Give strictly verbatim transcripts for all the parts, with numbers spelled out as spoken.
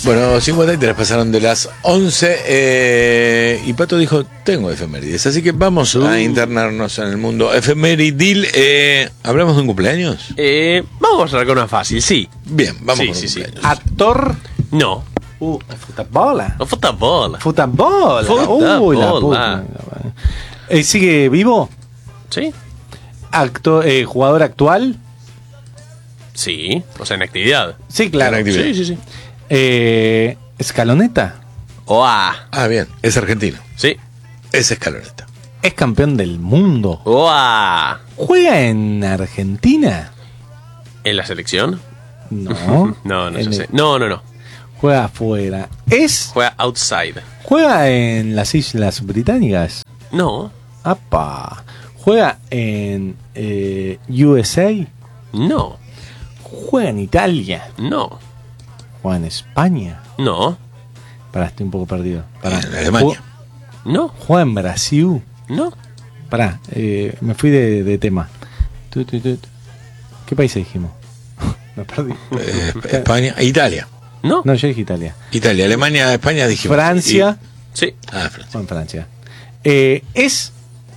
Bueno, cincuenta y tres pasaron de las once eh, y Pato dijo, tengo efemérides, así que vamos uh. a internarnos en el mundo efemeridil. Eh, ¿Hablamos de un cumpleaños? Eh, vamos a arrancar una fácil, sí. Bien, vamos sí, con sí, un sí. cumpleaños. Actor. No. Uh, futabola. No, fútbol. Futabola. Futabola. Uy, la puta. Eh, ¿Sigue vivo? Sí. Actor, eh, ¿Jugador actual? Sí. O sea, en actividad. Sí, claro. En actividad. Sí, sí, sí. Eh, ¿Escaloneta? Oa. Ah, bien, es argentino. Sí. Es Escaloneta. ¿Es campeón del mundo? Oa. ¿Juega en Argentina? ¿En la selección? No. No, no, En yo el- sé. No, no, no. Juega afuera. ¿Es? Juega outside. ¿Juega en las Islas Británicas? No. ¡Apa! ¿Juega en eh, U S A? No. ¿Juega en Italia? No. ¿Juega en España? No. Pará, estoy un poco perdido. Pará. En Alemania. No. ¿Juega en Brasil? No. Pará, eh, me fui de, de tema. Tu, tu, tu, tu. ¿Qué país dijimos? Me perdí. Eh, España, Italia. No. No, yo dije Italia. Italia, Alemania, España dijimos. Francia. Sí. Y- ah, Francia. Juega en Francia. Eh, ¿Es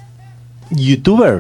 youtuber?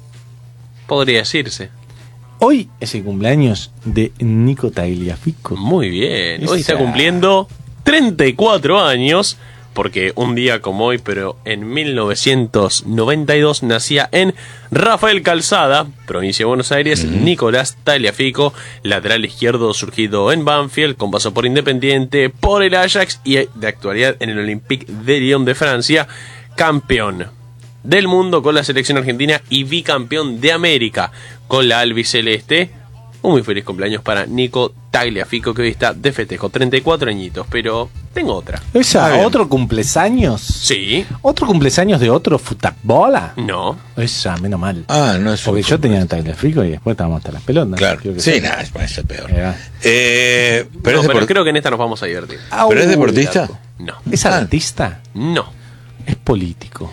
Podría decirse. Hoy es el cumpleaños de Nico Tagliafico. Muy bien. Hoy Esa. está cumpliendo treinta y cuatro años. Porque un día como hoy, pero en mil novecientos noventa y dos, nacía en Rafael Calzada, provincia de Buenos Aires, uh-huh. Nicolás Tagliafico, lateral izquierdo surgido en Banfield, con paso por Independiente, por el Ajax y de actualidad en el Olympique de Lyon de Francia, campeón del mundo con la selección argentina y bicampeón de América con la albiceleste. Un muy feliz cumpleaños para Nico Tagliafico, que hoy está de festejo, treinta y cuatro añitos, pero tengo otra. ¿Esa? ¿Otro cumpleaños? Sí. ¿Otro cumpleaños de otro futabola? No. Esa, menos mal. Ah, no es Porque un- yo tenía Tagliafico y después estábamos hasta las pelotas. Claro. Creo que Sí, sí. nada, es, es el peor. Eh, Eh, pero No, es pero deport- creo que en esta nos vamos a divertir. ¿Pero es Uy, deportista? loco. No. ¿Es Ah. artista? No. ¿Es político?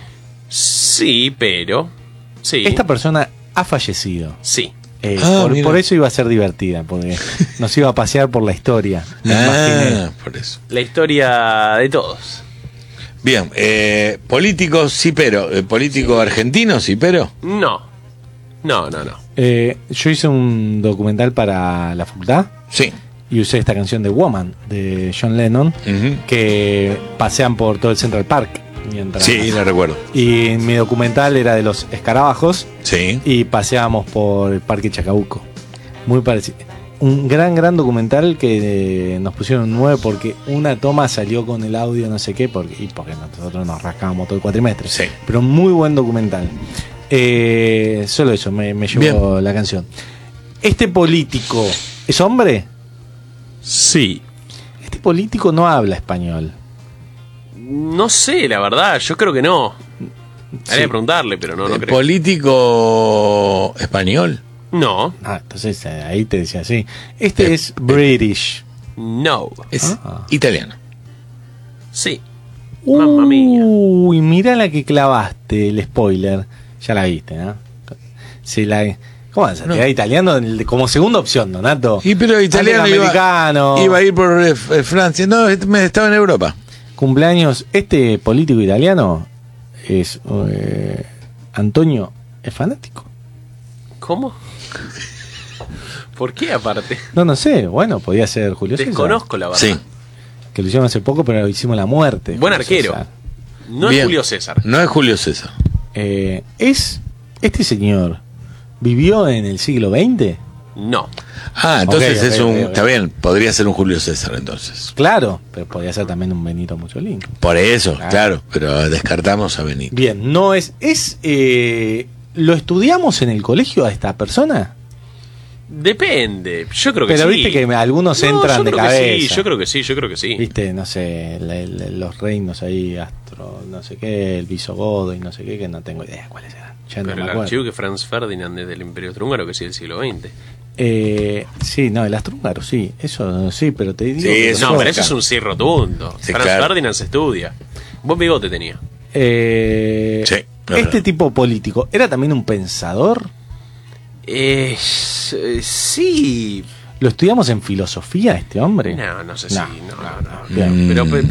Sí, pero... Sí. Esta persona ha fallecido. Sí. Eh, Ah, por, mira. por eso iba a ser divertida, porque nos iba a pasear por la historia. Me imaginé. Ah, por eso. La historia de todos. Bien, eh, político sí, pero. Eh, político argentino sí, pero. No. No, no, no. Eh, yo hice un documental para la facultad Sí. y usé esta canción de Woman de John Lennon, Ujú. que pasean por todo el Central Park mientras. Sí, la recuerdo. Y mi documental era de los escarabajos Sí. y paseábamos por el Parque Chacabuco. Muy parecido. Un gran, gran documental que eh, nos pusieron un nueve porque una toma salió con el audio no sé qué, porque, y porque nosotros nos rascábamos todo el cuatrimestre. Sí. Pero muy buen documental. Eh, solo eso, me, me llevó Bien. la canción. ¿Este político es hombre? Sí. Este político no habla español. No sé, la verdad. Yo creo que no. Haría Sí. preguntarle, pero no, no Eh, creo. político español. No. Ah, entonces eh, ahí te decía así. Este Eh, es British. No. Es Ah. italiano. Sí. Mamma mía. Uy, mirá la que clavaste, el spoiler. Ya la viste, ¿no? Si la, ¿Cómo vas a No. tirar italiano como segunda opción, Donato? Y pero italiano iba, Americano. iba a ir por eh, F- Francia. No, est- me- estaba en Europa. Cumpleaños. Este político italiano es eh, Antonio, es fanático. ¿Cómo? ¿Por qué aparte? No, no sé. Bueno, podía ser Julio César. Desconozco la verdad. Sí. Que lo hicimos hace poco, pero hicimos la muerte. Buen Julio arquero. César. No Bien. es Julio César. No es Julio César. Eh, es este señor vivió en el siglo veinte. No. Ah, entonces Ok, ok, es un. ok, ok. Está bien, podría ser un Julio César entonces. Claro, pero podría ser también un Benito Mussolini. Por eso, Claro. claro, pero descartamos a Benito. Bien, no es. es eh, ¿Lo estudiamos en el colegio a esta persona? Depende. Yo creo que Pero sí. viste que algunos No, entran yo de creo que cabeza. Sí, yo creo que sí, yo creo que sí. Viste, no sé, la- la- los reinos ahí, Astro, no sé qué, el Visigodo y no sé qué, que no tengo idea cuáles eran. Ya no Pero me el acuerdo. archivo que Franz Ferdinand es del Imperio Austrohúngaro, que sí del siglo veinte. Eh, sí, no, el Astrúngaro, sí, eso sí, pero te digo. Sí, que eso No, los- pero eso es un sí rotundo. Sí, Franz claro. Ferdinand se estudia. Buen bigote tenía. Eh, Sí, es este verdad. tipo político, ¿era también un pensador? Eh, eh, sí. ¿Lo estudiamos en filosofía este hombre? No, no sé No, si. No, no, no. Bien. Mm. Pero, pero-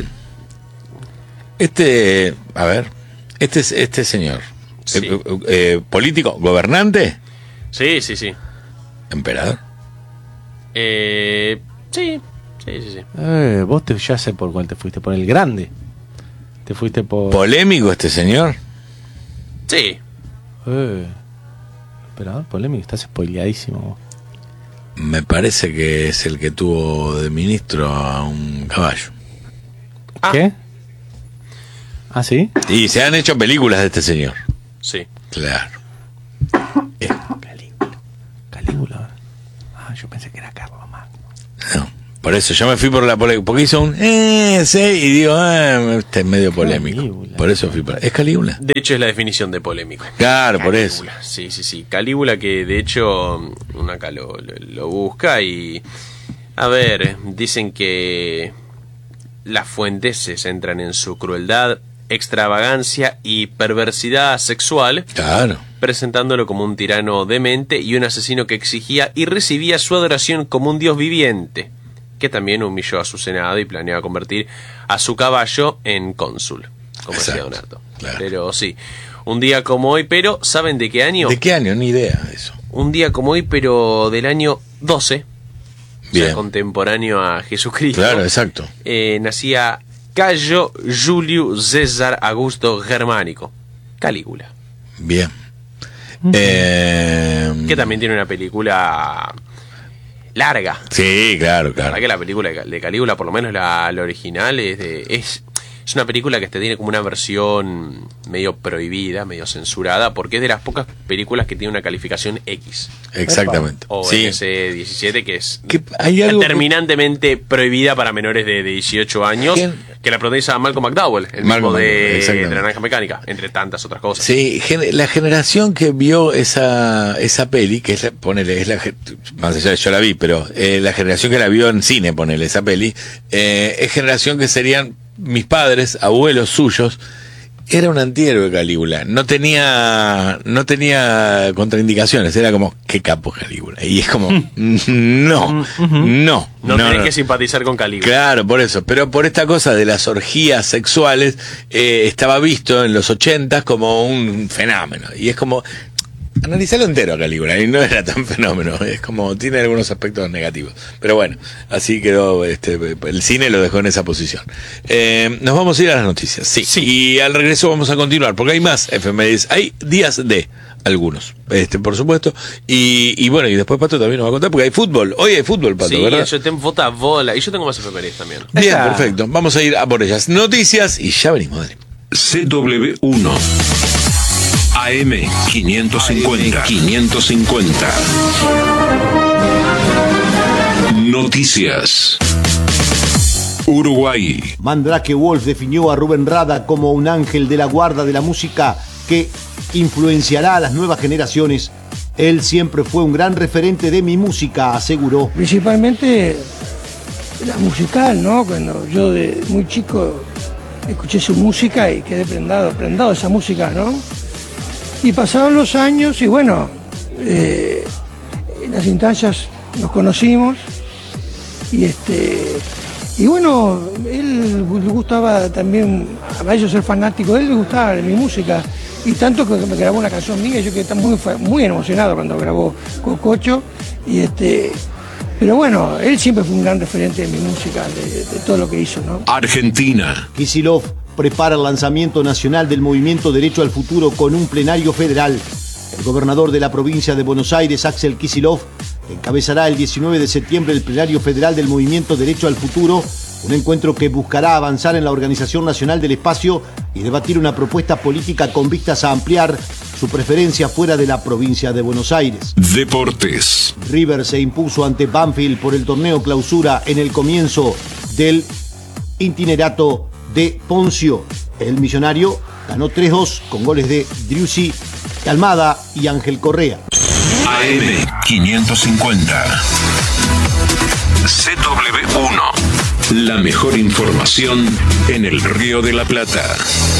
Este, a ver, este es este señor, Sí. eh, eh, eh, político, gobernante, sí, sí, sí. emperador. Eh, sí, sí, sí, sí. Eh, vos te, ya sé por cuál te fuiste, por el grande. Te fuiste por... Polémico este señor. Sí. Eh, emperador polémico, estás spoileadísimo vos. Me parece que es el que tuvo de ministro a un caballo. Ah. ¿Qué? ¿Ah, sí? Y se han hecho películas de este señor. Sí. Claro. Eh, Calígula. Calígula. Ah, yo pensé que era Carlos Magno. no, por eso yo me fui por la polémica. Porque hizo un eh, sí, y digo, ah, este es medio polémico. Calígula. Por eso fui por. ¿Es Calígula? De hecho, es la definición de polémico. Claro, por eso. Calígula. Sí, sí, sí. Calígula, que de hecho uno acá lo, lo, lo busca y. A ver, dicen que las fuentes se centran en su crueldad, extravagancia y perversidad sexual, Claro. presentándolo como un tirano demente y un asesino que exigía y recibía su adoración como un dios viviente, que también humilló a su senado y planeaba convertir a su caballo en cónsul, como decía Exacto, Donato. claro. Pero sí, un día como hoy, pero ¿saben de qué año? ¿De qué año? Ni idea de eso. Un día como hoy, pero del año doce, o sea, Bien. contemporáneo a Jesucristo. Claro, exacto. eh, nacía Cayo Julio César Augusto Germánico, Calígula, Bien. Eh, que también tiene una película larga. Sí, claro, La claro. verdad que la película de Calígula, por lo menos la, la original, es, de, es es una película que te tiene como una versión medio prohibida, medio censurada, porque es de las pocas películas que tiene una calificación X. Exactamente. O Sí. N C diecisiete, que es Que hay algo que- terminantemente prohibida para menores de, de dieciocho años, ¿Quién? que la protagoniza Malcolm McDowell, el Malcolm mismo de, McDowell, exactamente. de La Naranja Mecánica, entre tantas otras cosas. Sí, gen- la generación que vio esa esa peli, que es la, ponele, es la ge- más allá de yo la vi, pero eh, la generación que la vio en cine, ponele esa peli, eh, es generación que serían mis padres, abuelos suyos. Era un antihéroe Calígula, no tenía no tenía contraindicaciones, era como qué capo Calígula, y es como no, no, No, tenés que simpatizar con Calígula. Claro, por eso. Pero por esta cosa de las orgías sexuales, eh, estaba visto en los ochentas como un fenómeno. Y es como, analizarlo entero a Calígula, y no era tan fenómeno. Es como, tiene algunos aspectos negativos. Pero bueno, así quedó, este, el cine lo dejó en esa posición. Eh, nos vamos a ir a las noticias, sí. Y al regreso vamos a continuar, porque hay más efemérides. Hay días de algunos, este, por supuesto. Y, y bueno, y después Pato también nos va a contar, porque hay fútbol. Hoy hay fútbol, Pato, Sí, ¿verdad? yo tengo vota bola. Y yo tengo más efemérides también. Bien, Esa- perfecto. Vamos a ir a por ellas. Noticias y ya venimos, dale. C W uno A M quinientos cincuenta quinientos cincuenta Noticias. Uruguay. Mandrake Wolf definió a Rubén Rada como un ángel de la guarda de la música que influenciará a las nuevas generaciones. Él siempre fue un gran referente de mi música, aseguró. Principalmente la musical, ¿no? Cuando yo de muy chico escuché su música y quedé prendado, prendado de esa música, ¿no? Y pasaron los años y bueno, eh, en las instancias nos conocimos y este y bueno, él le gustaba también, a ellos ser fanático de él, le gustaba mi música. Y tanto que me grabó una canción mía, yo quedé muy, muy emocionado cuando grabó Cococho. Y este, pero bueno, él siempre fue un gran referente de mi música, de, de todo lo que hizo, ¿no? Argentina. Kicillof prepara el lanzamiento nacional del movimiento Derecho al Futuro con un plenario federal. El gobernador de la provincia de Buenos Aires, Axel Kicillof, encabezará el diecinueve de septiembre el plenario federal del movimiento Derecho al Futuro, un encuentro que buscará avanzar en la organización nacional del espacio y debatir una propuesta política con vistas a ampliar su preferencia fuera de la provincia de Buenos Aires. Deportes. River se impuso ante Banfield por el torneo clausura en el comienzo del itinerato de Poncio. El millonario ganó tres dos con goles de Driussi, Almada y Ángel Correa. A M quinientos cincuenta C W uno La mejor información en el Río de la Plata.